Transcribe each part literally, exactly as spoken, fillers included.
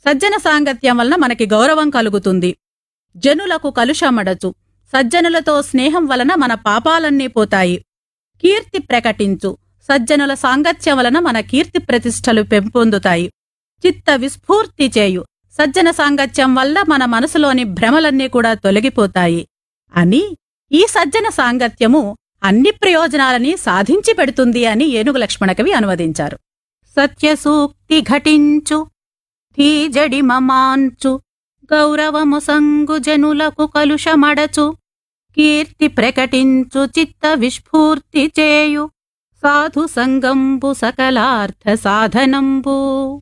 సజ్జన సాంగత్యం వలన మనకి గౌరవం కలుగుతుంది. జనులకు కలుషమడచు, సజ్జనులతో స్నేహం వలన మన పాపాలన్నీ పోతాయి. కీర్తి ప్రకటించు, సజ్జనుల సాంగత్యం వలన మన కీర్తి ప్రతిష్టలు పెంపొందుతాయి. చిత్త విస్ఫూర్తి చేయు, సజ్జన సాంగత్యం వల్ల మన మనసులోని భ్రమలన్నీ కూడా తొలగిపోతాయి అని ఈ సజ్జన సాంగత్యము అన్ని ప్రయోజనాలని సాధించి పెడుతుంది అని ఏనుగు లక్ష్మణకవి అనువదించారు. సత్యసూక్తి ఘటించు, ధీజడి మమాంచు, గౌరవము సంగు జనులకు కలుషమడచు, కీర్తి ప్రకటించు, చిత్త విస్ఫూర్తి చేయు, సాధు సంగంబు సకలార్థ సాధనంబు.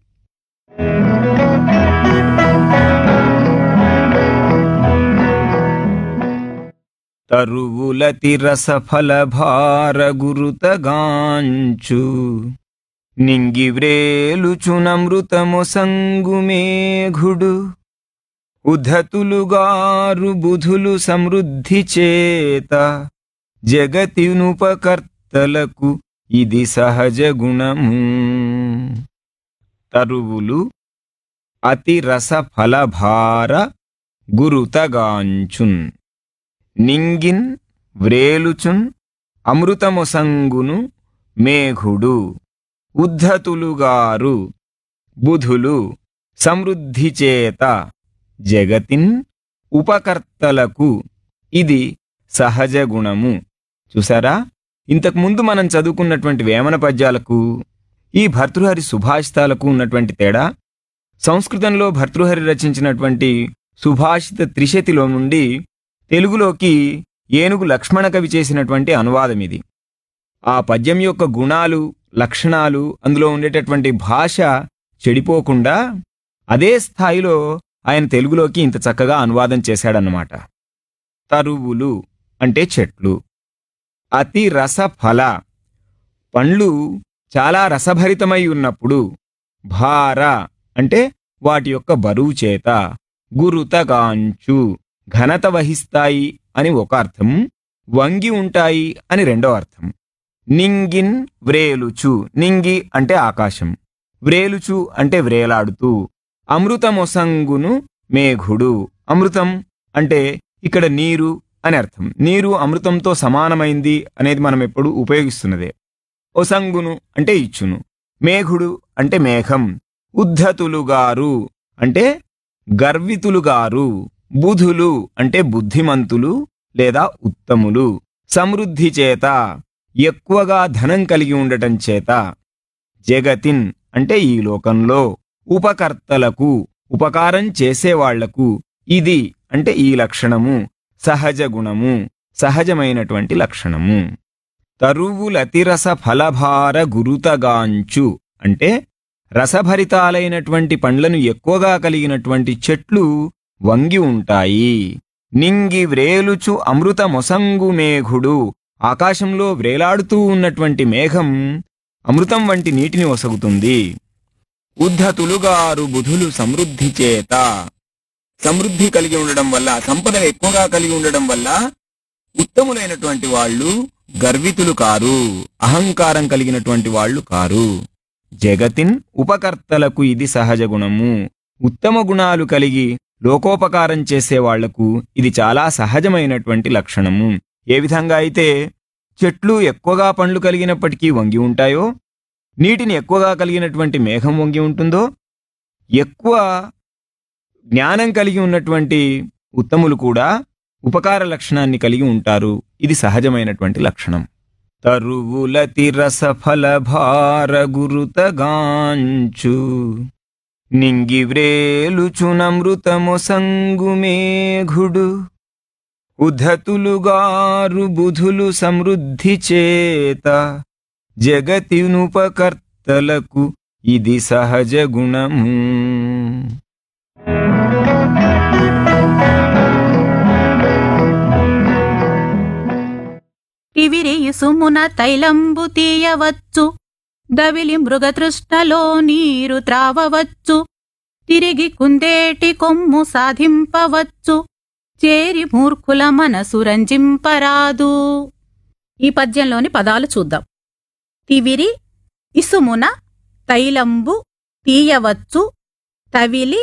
తరువులతి రసఫల భార గురుతగాంచు, నింగివ్రేలుచునమృతము సంగు మేఘుడు, ఉద్ధతులుగారు బుధులు సమృద్ధి చేత, జగతినుపకర్తలకు ఇది సహజ గుణము. తరువులు అతి రస ఫలభార గురుతగాంచున్, నింగిన్ వ్రేలుచున్ అమృతమొసంగును మేఘుడు, ఉద్ధతులుగారు బుధులు సమృద్ధి చేత, జగతిన్ ఉపకర్తలకు ఇది సహజ గుణము. చూసారా, ఇంతకుముందు మనం చదువుకున్నటువంటి వేమన పద్యాలకు ఈ భర్తృహరి సుభాషితాలకు ఉన్నటువంటి తేడా, సంస్కృతంలో భర్తృహరి రచించినటువంటి సుభాషిత త్రిశతిలో నుండి తెలుగులోకి ఏనుగు లక్ష్మణ కవి చేసినటువంటి అనువాదం ఇది. ఆ పద్యం యొక్క గుణాలు, లక్షణాలు, అందులో ఉండేటటువంటి భాష చెడిపోకుండా అదే స్థాయిలో ఆయన తెలుగులోకి ఇంత చక్కగా అనువాదం చేశాడన్నమాట. తరువులు అంటే చెట్లు, అతి రస ఫల పండ్లు చాలా రసభరితమై ఉన్నప్పుడు, భార అంటే వాటి యొక్క బరువు చేత, గురుతగాంచు ఘనత వహిస్తాయి అని ఒక అర్థం, వంగి ఉంటాయి అని రెండో అర్థం. నింగిన్ వ్రేలుచు, నింగి అంటే ఆకాశం, వ్రేలుచు అంటే వ్రేలాడుతూ, అమృతమొసంగును మేఘుడు, అమృతం అంటే ఇక్కడ నీరు అని అర్థం. నీరు అమృతంతో సమానమైంది అనేది మనం ఎప్పుడు ఉపయోగిస్తున్నదే. ఒసంగును అంటే ఇచ్చును, మేఘుడు అంటే మేఘం, ఉద్ధతులుగారు అంటే గర్వితులుగారు, బుధులు అంటే బుద్ధిమంతులు లేదా ఉత్తములు, సమృద్ధి చేత ఎక్కువగా ధనం కలిగి ఉండటం చేత, జగతిన్ అంటే ఈ లోకంలో, ఉపకర్తలకు ఉపకారం చేసేవాళ్లకు ఇది అంటే ఈ లక్షణము సహజ గుణము, సహజమైనటువంటి లక్షణము. తరువులతిరస ఫలభార గురుతగాంచు అంటే రసభరితాలైనటువంటి పండ్లను ఎక్కువగా కలిగినటువంటి చెట్లు వంగి ఉంటాయి. నింగి వ్రేలుచు అమృతమొసంగు మేఘుడు, ఆకాశంలో వ్రేలాడుతూ ఉన్నటువంటి మేఘం అమృతం వంటి నీటిని ఒసగుతుంది. ఉద్ధతులుగారు బుధులు సమృద్ధి చేత, సమృద్ధి కలిగి ఉండడం వల్ల, సంపద ఎక్కువగా కలిగి ఉండడం వల్ల ఉత్తములైనటువంటి వాళ్ళు గర్వితులు కారు, అహంకారం కలిగినటువంటి వాళ్ళు కారు. జగతిన్ ఉపకర్తలకు ఇది సహజ గుణము, ఉత్తమ గుణాలు కలిగి లోకోపకారం చేసే వాళ్లకు ఇది చాలా సహజమైనటువంటి లక్షణము. ఏ విధంగా అయితే చెట్లు ఎక్కువగా పండ్లు కలిగినప్పటికీ వంగి ఉంటాయో, నీటిని ఎక్కువగా కలిగినటువంటి మేఘం వంగి ఉంటుందో, ఎక్కువ జ్ఞానం కలిగి ఉన్నటువంటి ఉత్తములు కూడా ఉపకార లక్షణాన్ని కలిగి ఉంటారు. ఇది సహజమైనటువంటి లక్షణం. తరువులతి రసఫల భార గురుతగాంచు, నింగి వ్రేలుచునమృతమొసంగు మేఘుడు, ఉద్ధతులుగారు బుధులు సమృద్ధి చేత, జగతినుపకర్తలకు ఇది సహజ గుణము. తివిరి సుమున తైలంబు తీయవచ్చు, దవిలి మృగతృష్ణలో నీరు త్రావవచ్చు, తిరిగి కుందేటి కొమ్ము సాధింపవచ్చు, చేరి మూర్ఖుల మనసు రంజింపరాదు. ఈ పద్యంలోని పదాలు చూద్దాం. తివిరి ఇసుమున తైలంబు తీయవచ్చు, తవిలి